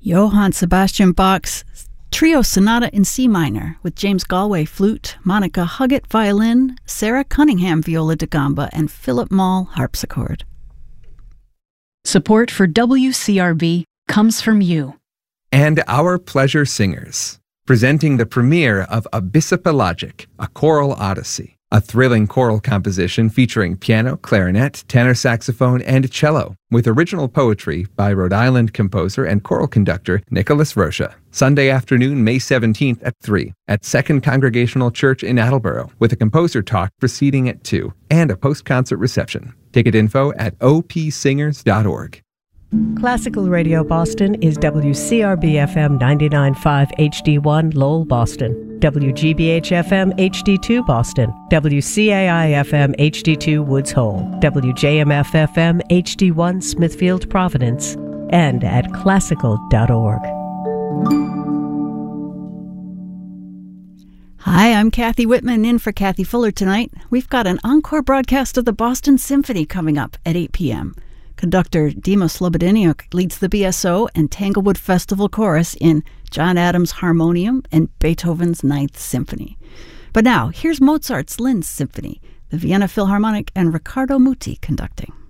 Johann Sebastian Bach's Trio Sonata in C minor with James Galway flute, Monica Huggett violin, Sarah Cunningham viola da gamba, and Philip Mall harpsichord. Support for WCRB comes from you. And Our Pleasure Singers, presenting the premiere of Abyssopelagic, a choral odyssey, a thrilling choral composition featuring piano, clarinet, tenor saxophone, and cello, with original poetry by Rhode Island composer and choral conductor Nicholas Rocha. Sunday afternoon, May 17th at 3 at Second Congregational Church in Attleboro, with a composer talk proceeding at 2 and a post-concert reception. Ticket info at opsingers.org. Classical Radio Boston is WCRB-FM 99.5 HD1 Lowell, Boston, WGBH-FM HD2 Boston, WCAI-FM HD2 Woods Hole, WJMF-FM HD1 Smithfield, Providence, and at classical.org. Hi, I'm Kathy Whitman, in for Kathy Fuller tonight. We've got an encore broadcast of the Boston Symphony coming up at 8 p.m. Conductor Dima Slobodeniuk leads the BSO and Tanglewood Festival Chorus in John Adams' Harmonium and Beethoven's Ninth Symphony. But now, here's Mozart's Linz Symphony, the Vienna Philharmonic and Riccardo Muti conducting.